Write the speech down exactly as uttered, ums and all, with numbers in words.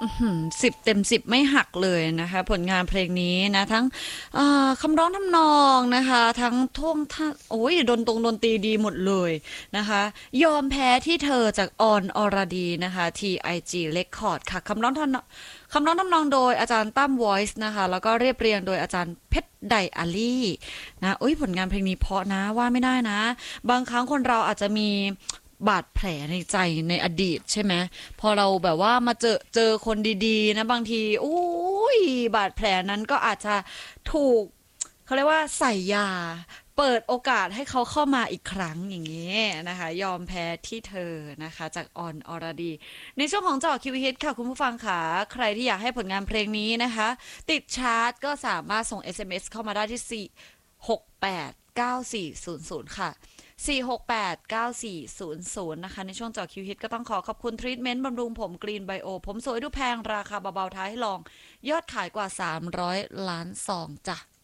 สิบเต็มสิบไม่หักเลยนะคะผลงานเพลงนี้นะทั้งเอ่อคำร้องทำนองนะคะทั้งท่วงท่าโอ้ยดนตรงดนตรีดีหมดเลยนะคะยอมแพ้ที่เธอจากออนอรดีนะคะ ที ไอ จี Record ค่ะคำร้องทำนองคำร้องทำนองโดยอาจารย์ตั้ม Voice นะคะแล้วก็เรียบเรียงโดยอาจารย์เพชรไดอารี่นะอุ้ยผลงานเพลงนี้เพราะนะว่าไม่ได้นะบางครั้งคนเราอาจจะมีบาดแผลในใจในอดีตใช่ไหมพอเราแบบว่ามาเจอเจอคนดีๆนะบางทีอุ้ยบาดแผลนั้นก็อาจจะถูกเขาเรียกว่าใส่ยาเปิดโอกาสให้เขาเข้ามาอีกครั้งอย่างนี้นะคะยอมแพ้ที่เธอนะคะจากออนอรดีในช่วงของเจาะคิวฮิตค่ะคุณผู้ฟังค่ะใครที่อยากให้ผลงานเพลงนี้นะคะติดชาร์ตก็สามารถส่ง เอส เอ็ม เอส เข้ามาได้ที่สี่ หก แปด เก้า สี่ ศูนย์ ศูนย์ค่ะสี่ หก แปด เก้า สี่ ศูนย์ ศูนย์นะคะในช่วงเจาะคิวฮิตก็ต้องขอขอบคุณทรีทเมนต์บำรุงผมกรีนไบโอผมสวยดูแพงราคาเบาๆท้ายให้ลองยอดขายกว่าสามร้อยล้านซองจ้ะ